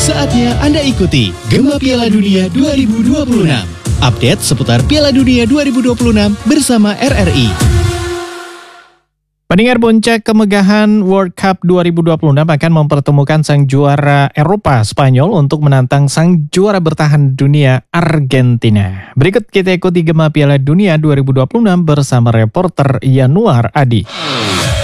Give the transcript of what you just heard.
Saatnya Anda ikuti Gema Piala Dunia 2026. Update seputar Piala Dunia 2026 bersama RRI. Pendengar, puncak kemegahan World Cup 2026 akan mempertemukan sang juara Eropa Spanyol untuk menantang sang juara bertahan dunia Argentina. Berikut kita ikuti Gema Piala Dunia 2026 bersama reporter Yanuar Adi.